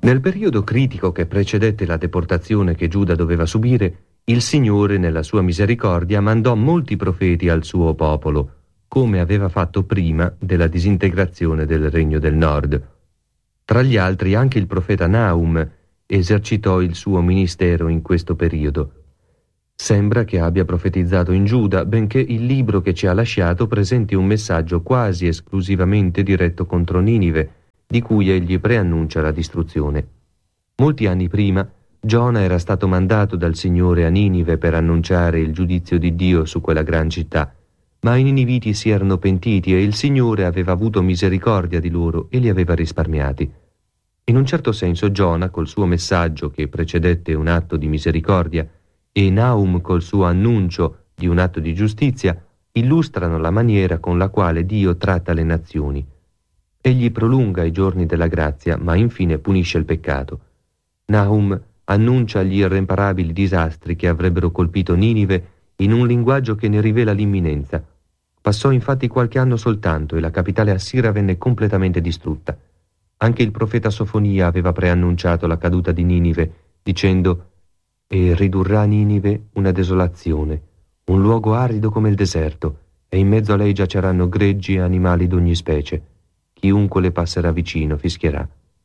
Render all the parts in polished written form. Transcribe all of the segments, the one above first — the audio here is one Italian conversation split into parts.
Nel periodo critico che precedette la deportazione che Giuda doveva subire, il Signore, nella sua misericordia, mandò molti profeti al suo popolo, come aveva fatto prima della disintegrazione del Regno del Nord. Tra gli altri anche il profeta Nahum esercitò il suo ministero in questo periodo. Sembra che abbia profetizzato in Giuda, benché il libro che ci ha lasciato presenti un messaggio quasi esclusivamente diretto contro Ninive, di cui egli preannuncia la distruzione. Molti anni prima, Giona era stato mandato dal Signore a Ninive per annunciare il giudizio di Dio su quella gran città, ma i niniviti si erano pentiti e il Signore aveva avuto misericordia di loro e li aveva risparmiati. In un certo senso Giona, col suo messaggio che precedette un atto di misericordia, e Nahum col suo annuncio di un atto di giustizia, illustrano la maniera con la quale Dio tratta le nazioni. Egli prolunga i giorni della grazia, ma infine punisce il peccato. Nahum annuncia gli irreparabili disastri che avrebbero colpito Ninive in un linguaggio che ne rivela l'imminenza. Passò infatti qualche anno soltanto e la capitale assira venne completamente distrutta. Anche il profeta Sofonia aveva preannunciato la caduta di Ninive, dicendo: «E ridurrà Ninive una desolazione, un luogo arido come il deserto, e in mezzo a lei giaceranno greggi e animali d'ogni specie. Chiunque le passerà vicino fischierà».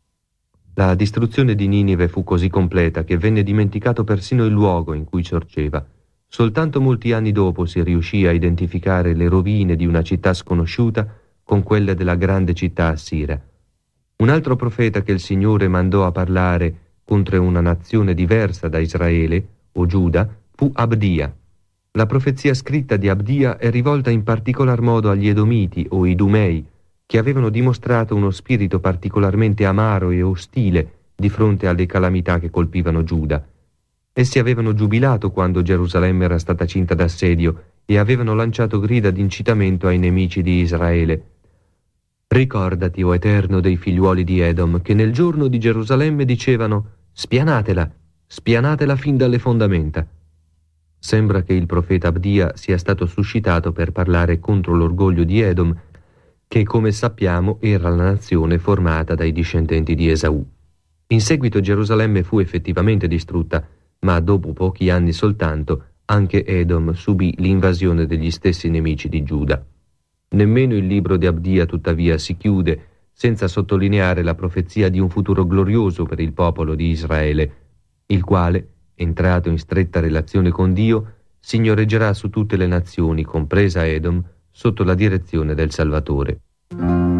La distruzione di Ninive fu così completa che venne dimenticato persino il luogo in cui sorgeva. Soltanto molti anni dopo si riuscì a identificare le rovine di una città sconosciuta con quelle della grande città assira. Un altro profeta che il Signore mandò a parlare contro una nazione diversa da Israele, o Giuda, fu Abdia. La profezia scritta di Abdia è rivolta in particolar modo agli Edomiti o Idumei, che avevano dimostrato uno spirito particolarmente amaro e ostile di fronte alle calamità che colpivano Giuda. Essi avevano giubilato quando Gerusalemme era stata cinta d'assedio e avevano lanciato grida d'incitamento ai nemici di Israele. «Ricordati, o Eterno, dei figliuoli di Edom, che nel giorno di Gerusalemme dicevano: spianatela, spianatela fin dalle fondamenta». Sembra che il profeta Abdia sia stato suscitato per parlare contro l'orgoglio di Edom, che, come sappiamo, era la nazione formata dai discendenti di Esaù. In seguito Gerusalemme fu effettivamente distrutta, ma dopo pochi anni soltanto anche Edom subì l'invasione degli stessi nemici di Giuda. Nemmeno il libro di Abdia tuttavia si chiude senza sottolineare la profezia di un futuro glorioso per il popolo di Israele, il quale, entrato in stretta relazione con Dio, signoreggerà su tutte le nazioni, compresa Edom, sotto la direzione del Salvatore.